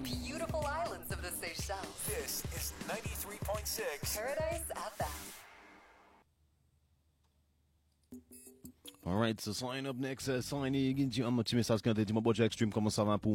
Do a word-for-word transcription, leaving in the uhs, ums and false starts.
the beautiful islands of the Seychelles. This is ninety-three point six Paradise F M. Alright, so sign up next, uh, sign in, un petit message quand t'as dit mon budget extreme, comment ça va pour